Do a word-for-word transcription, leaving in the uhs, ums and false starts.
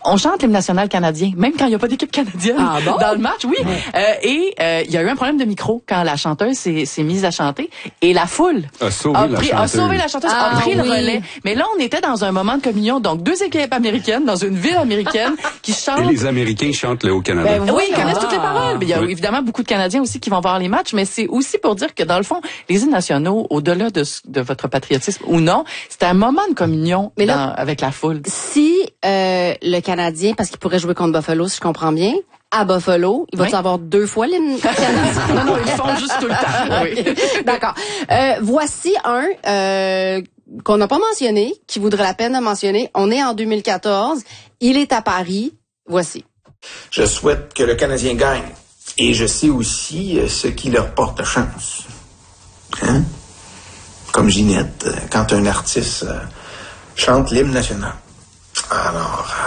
on chante l'hymne national canadien, même quand il n'y a pas d'équipe canadienne ah bon? dans le match, oui. Ouais. Euh, et euh, il y a eu un problème de micro quand la chanteuse s'est, s'est mise à chanter et la foule a sauvé, a la, pris, chanteuse. a sauvé la chanteuse, ah, a pris oui. le relais. Mais là, on était dans un moment de communion, donc deux équipes américaines dans une ville américaine qui chantent. Et les Américains chantent le Haut-Canada. Ben, oui, ils connaissent ah. toutes les paroles. Mais il y a oui. évidemment beaucoup de Canadiens aussi qui vont voir les matchs, mais c'est aussi pour dire que dans le fond, les hymnes nationaux, au-delà de, de votre patriotisme ou non, c'est un moment de communion mais là, dans, avec la foule. Si euh, le Canadien, parce qu'il pourrait jouer contre Buffalo, si je comprends bien, à Buffalo, il va-tu oui. avoir deux fois l'hymne canadien? Non, non, ils le font juste tout le temps. Oui. Okay. D'accord. Euh, voici un euh, qu'on n'a pas mentionné, qui vaudrait la peine de mentionner. On est en deux mille quatorze. Il est à Paris. Voici. Je souhaite que le Canadien gagne. Et je sais aussi ce qui leur porte chance. Hein? Comme Ginette, quand un artiste chante l'hymne national. Alors,